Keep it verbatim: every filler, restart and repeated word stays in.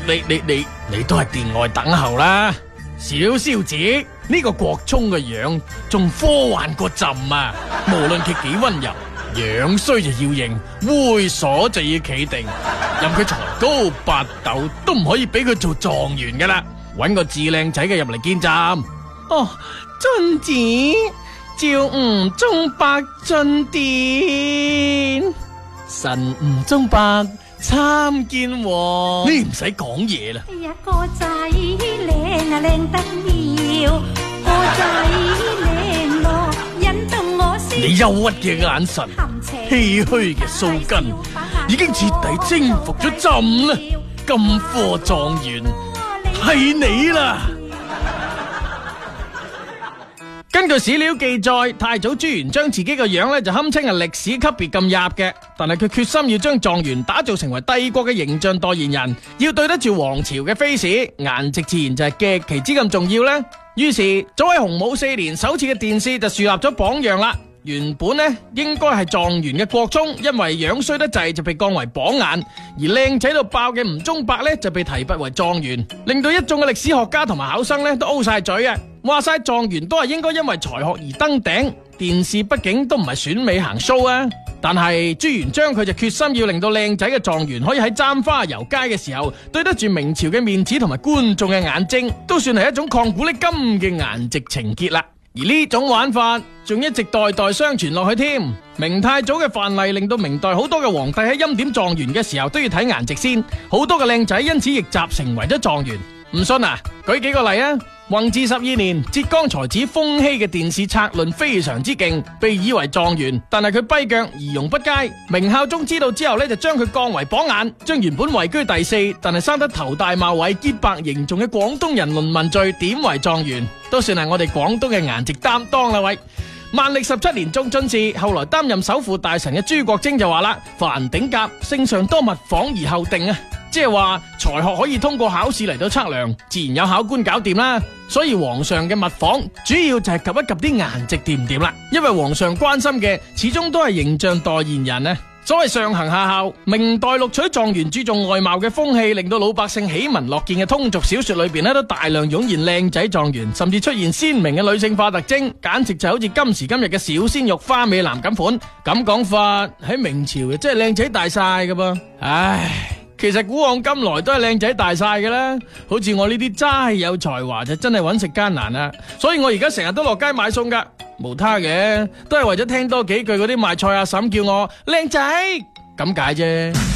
你你你你都係殿外等候啦。小蕭子呢個國聰嘅樣仲科幻過朕啊！無論佢幾溫柔，樣衰就要認，猥瑣就要企定，任佢才高八斗都唔可以俾佢做狀元噶啦。搵個至靚仔嘅入嚟見朕。 哦，遵旨，召吳忠伯進殿。臣吳忠伯參見王。 你唔使講嘢啦。 哎呀，個仔靚啊靚得妙，個仔靚咯，引動我思。 你憂鬱嘅眼神，唏噓嘅鬚根，已經徹底征服咗朕啦。金科狀元係你啦。根據史料記載，太祖朱元璋自己個樣咧就堪稱係歷史級別咁入嘅，但係佢決心要將狀元打造成為帝國嘅形象代言人，要對得住皇朝嘅 face， 顏值自然就係極其之咁重要啦。於是早喺洪武四年首次嘅殿試就樹立咗榜樣啦。原本呢應該係狀元嘅國聰，因為樣衰得滯就被降為榜眼，而靚仔到爆嘅吳忠伯呢就被提拔為狀元，令到一眾嘅歷史學家同埋考生呢都 O 晒嘴啊！話晒狀元都係應該因為才學而登頂，殿試畢竟都唔係選美行 show 啊！但係朱元璋佢就決心要令到靚仔嘅狀元可以喺簪花遊街嘅時候對得住明朝嘅面子同埋觀眾嘅眼睛，都算係一種抗古牪今嘅顏值情結啦。而呢種玩法仲一直代代相傳落去添。明太祖嘅範例令到明代好多嘅皇帝喺欽點狀元嘅時候都要睇顏值先，好多嘅靚仔因此逆襲成為咗狀元。唔信啊？舉幾個例啊！弘治十二年，浙江才子豐曦嘅殿試策論非常之勁，被以為狀元，但係佢跛腳儀容不佳。明孝宗知道之後呢，就將佢降為榜眼，將原本位居第四，但係生得頭大貌偉、潔白凝重嘅廣東人倫文敘點為狀元，都算係我哋廣東嘅顏值擔當啦喂。萬曆十七年中進士，後來擔任首輔大臣嘅朱國楨就話啦：凡頂甲，聖上多密訪而後定啊！即係話才學可以通過考試嚟到測量，自然有考官搞掂啦。所以皇上嘅密訪主要就係及一及啲顏值掂唔掂啦。因為皇上關心嘅始終都係形象代言人啊。所謂上行下效，明代錄取狀元注重外貌嘅風氣，令到老百姓喜聞樂見嘅通俗小說裏邊咧，都大量湧現靚仔狀元，甚至出現鮮明嘅女性化特徵，簡直就好似今時今日嘅小鮮肉花美男咁款。咁講法喺明朝嘅真係靚仔大晒噶噃。唉，其實古往今來都係靚仔大晒嘅啦。好似我呢啲齋有才華就真係揾食艱難啦。所以我而家成日都落街買餸噶。無他嘅，都係為咗聽多幾句嗰啲賣菜阿嬸叫我靚仔咁解啫。